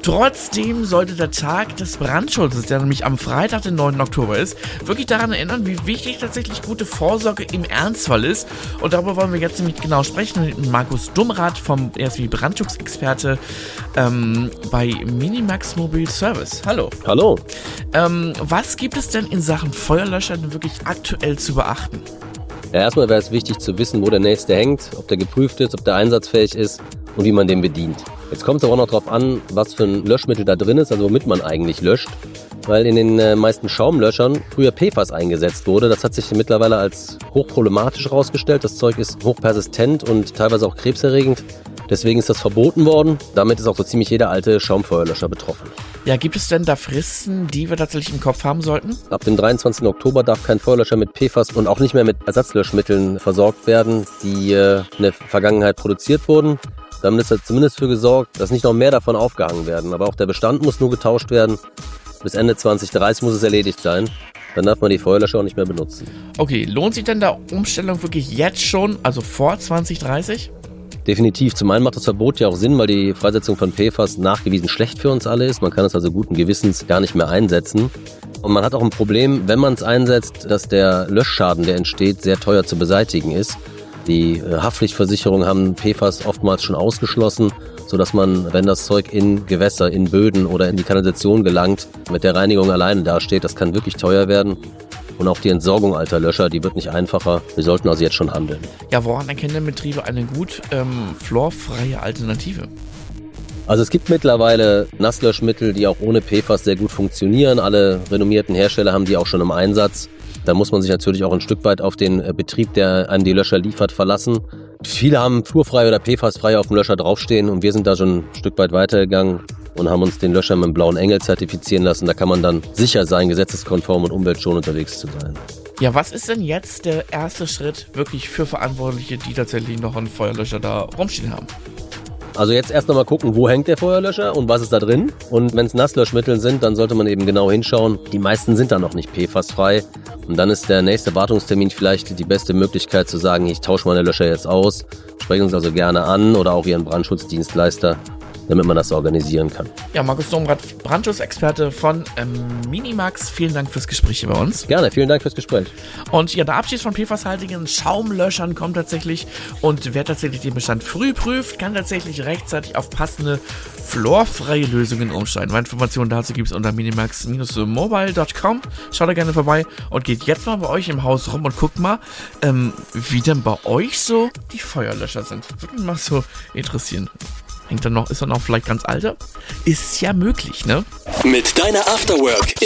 Trotzdem sollte der Tag des Brandschutzes, der nämlich am Freitag, den 9. Oktober ist, wirklich daran erinnern, wie wichtig tatsächlich gute Vorsorge im Ernstfall ist. Und darüber wollen wir jetzt nämlich genau sprechen mit Markus Dumrath, er ist wie Brandschutzexperte bei Minimax Mobile Service. Hallo. Hallo. Was gibt es denn in Sachen Feuerlöscher denn wirklich aktuell zu beachten? Ja, erstmal wäre es wichtig zu wissen, wo der nächste hängt, ob der geprüft ist, ob der einsatzfähig ist und wie man den bedient. Jetzt kommt es aber auch noch darauf an, was für ein Löschmittel da drin ist, also womit man eigentlich löscht. Weil in den meisten Schaumlöschern früher PFAS eingesetzt wurde. Das hat sich mittlerweile als hochproblematisch herausgestellt. Das Zeug ist hochpersistent und teilweise auch krebserregend. Deswegen ist das verboten worden. Damit ist auch so ziemlich jeder alte Schaumfeuerlöscher betroffen. Ja, gibt es denn da Fristen, die wir tatsächlich im Kopf haben sollten? Ab dem 23. Oktober darf kein Feuerlöscher mit PFAS und auch nicht mehr mit Ersatzlöschmitteln versorgt werden, die in der Vergangenheit produziert wurden. Damit ist zumindest für gesorgt, dass nicht noch mehr davon aufgehangen werden. Aber auch der Bestand muss nur getauscht werden. Bis Ende 2030 muss es erledigt sein. Dann darf man die Feuerlöscher auch nicht mehr benutzen. Okay, lohnt sich denn da Umstellung wirklich jetzt schon, also vor 2030? Definitiv. Zum einen macht das Verbot ja auch Sinn, weil die Freisetzung von PFAS nachgewiesen schlecht für uns alle ist. Man kann es also guten Gewissens gar nicht mehr einsetzen. Und man hat auch ein Problem, wenn man es einsetzt, dass der Löschschaden, der entsteht, sehr teuer zu beseitigen ist. Die Haftpflichtversicherungen haben PFAS oftmals schon ausgeschlossen, sodass man, wenn das Zeug in Gewässer, in Böden oder in die Kanalisation gelangt, mit der Reinigung alleine dasteht. Das kann wirklich teuer werden. Und auch die Entsorgung alter Löscher, die wird nicht einfacher. Wir sollten also jetzt schon handeln. Ja, woran erkennen denn Betriebe eine gut fluorfreie Alternative? Also es gibt mittlerweile Nasslöschmittel, die auch ohne PFAS sehr gut funktionieren. Alle renommierten Hersteller haben die auch schon im Einsatz. Da muss man sich natürlich auch ein Stück weit auf den Betrieb, der einem die Löscher liefert, verlassen. Viele haben fluorfrei oder PFAS-frei auf dem Löscher draufstehen und wir sind da schon ein Stück weit weitergegangen und haben uns den Löscher mit dem blauen Engel zertifizieren lassen. Da kann man dann sicher sein, gesetzeskonform und umweltschonend unterwegs zu sein. Ja, was ist denn jetzt der erste Schritt wirklich für Verantwortliche, die tatsächlich noch einen Feuerlöscher da rumstehen haben? Also jetzt erst nochmal gucken, wo hängt der Feuerlöscher und was ist da drin. Und wenn es Nasslöschmittel sind, dann sollte man eben genau hinschauen. Die meisten sind da noch nicht PFAS-frei. Und dann ist der nächste Wartungstermin vielleicht die beste Möglichkeit zu sagen, ich tausche meine Löscher jetzt aus. Sprechen Sie also gerne an oder auch Ihren Brandschutzdienstleister, damit man das organisieren kann. Ja, Markus Dumrath, Brandschutzexperte von Minimax. Vielen Dank fürs Gespräch hier bei uns. Gerne, vielen Dank fürs Gespräch. Und ja, der Abschied von PFAS-haltigen Schaumlöschern kommt tatsächlich. Und wer tatsächlich den Bestand früh prüft, kann tatsächlich rechtzeitig auf passende fluorfreie Lösungen umsteigen. Mehr Informationen dazu gibt es unter minimax-mobile.com. Schaut da gerne vorbei und geht jetzt mal bei euch im Haus rum und guckt mal, wie denn bei euch so die Feuerlöscher sind. Würde mich mal so interessieren. Ist er noch vielleicht ganz alter? Ist ja möglich, ne? Mit deiner Afterwork